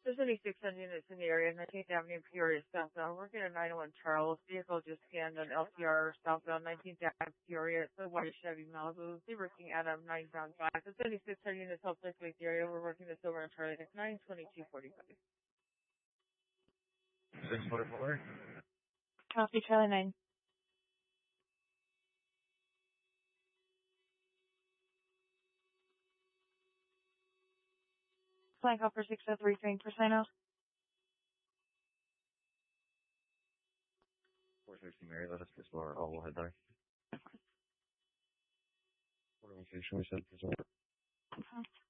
There's any 600 units in the area, 19th Avenue, Peoria, southbound. Working at 901 Charles. Vehicle just scanned on LTR, southbound 19th Avenue, Peoria. It's a white Chevy Malibu. They're working at 9 5. There's any 600 units help circulate the area. We're working this over on Charlie. It's 92245. 644. Copy, Charlie 9. Flying call for 603, train for sign off. 460 Mary, let us explore all. We'll head there. What location we said?